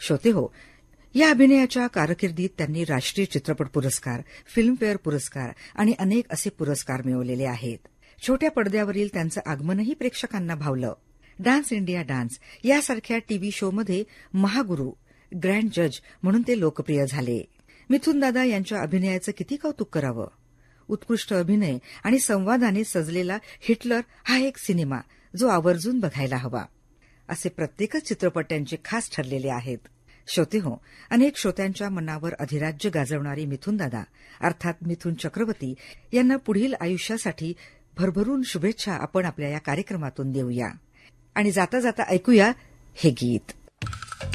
श्रोते हो, या अभिनयाच्या कारकिर्दीत त्यांनी राष्ट्रीय चित्रपट पुरस्कार, फिल्मफेअर पुरस्कार आणि अनेक असे पुरस्कार मिळवलेले आहेत. छोट्या पडद्यावरील त्यांचं आगमनही प्रेक्षकांना भावलं. डान्स इंडिया डान्स यासारख्या टीव्ही शोमध्ये महागुरू, ग्रँड जज म्हणून ते लोकप्रिय झाले. मिथुन दादा यांच्या अभिनयाचं किती कौतुक करावं. उत्कृष्ट अभिनय आणि संवादाने सजलेला हिटलर हा एक सिनेमा जो आवर्जून बघायला हवा. असे प्रत्येकच चित्रपट त्यांचे खास ठरलेले आहेत. श्रोते हो, अनेक श्रोत्यांच्या मनावर अधिराज्य गाजवणारी मिथुन दादा अर्थात मिथुन चक्रवर्ती यांना पुढील आयुष्यासाठी भरभरून शुभेच्छा आपण आपल्या या कार्यक्रमातून देऊया. आणि जाता जाता ऐकूया हे गीत.